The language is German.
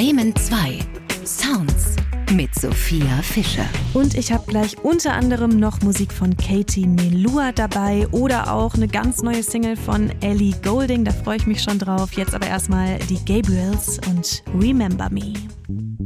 Bremen 2. Sounds mit Sophia Fischer. Und ich habe gleich unter anderem noch Musik von Katie Melua dabei oder auch eine ganz neue Single von Ellie Goulding. Da freue ich mich schon drauf. Jetzt aber erstmal die Gabriels und Remember Me.